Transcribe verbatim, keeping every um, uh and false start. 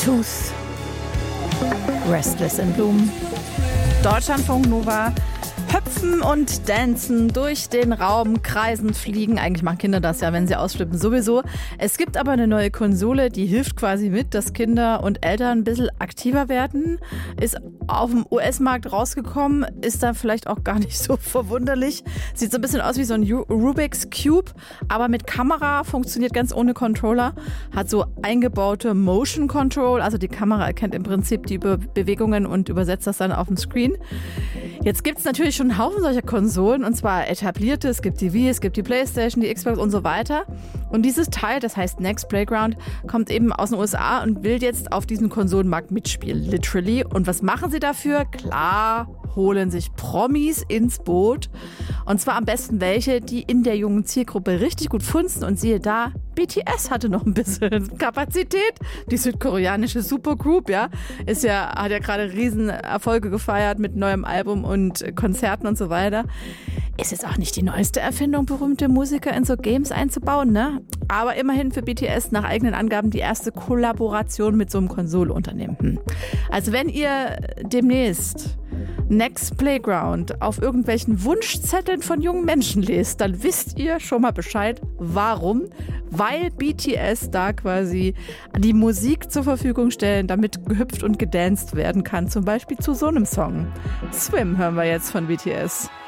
Tooth. Restless in Bloom. Deutschlandfunk Nova. Hüpfen und dancen, durch den Raum kreisen, fliegen. Eigentlich machen Kinder das ja, wenn sie ausflippen, sowieso. Es gibt aber eine neue Konsole, die hilft quasi mit, dass Kinder und Eltern ein bisschen aktiver werden. Ist auf dem U S-Markt rausgekommen, ist da vielleicht auch gar nicht so verwunderlich. Sieht so ein bisschen aus wie so ein Rubik's Cube, aber mit Kamera, funktioniert ganz ohne Controller. Hat so eingebaute Motion Control, also die Kamera erkennt im Prinzip die Be- Bewegungen und übersetzt das dann auf dem Screen. Jetzt gibt es natürlich schon einen Haufen solcher Konsolen, und zwar etablierte. Es gibt die Wii, es gibt die Playstation, die Xbox und so weiter. Und dieses Teil, das heißt Next Playground, kommt eben aus den U S A und will jetzt auf diesem Konsolenmarkt mitspielen, literally. Und was machen sie dafür? Klar, holen sich Promis ins Boot. Und zwar am besten welche, die in der jungen Zielgruppe richtig gut funzen. Und siehe da, B T S hatte noch ein bisschen Kapazität. Die südkoreanische Supergroup, ja, ist ja, hat ja gerade riesen Erfolge gefeiert mit neuem Album und Konzerten und so weiter. Ist jetzt auch nicht die neueste Erfindung, berühmte Musiker in so Games einzubauen, ne? Aber immerhin für B T S nach eigenen Angaben die erste Kollaboration mit so einem Konsolunternehmen. Hm. Also wenn ihr demnächst Next Playground auf irgendwelchen Wunschzetteln von jungen Menschen lest, dann wisst ihr schon mal Bescheid, warum. Weil B T S da quasi die Musik zur Verfügung stellen, damit gehüpft und gedanced werden kann. Zum Beispiel zu so einem Song. Swim hören wir jetzt von B T S.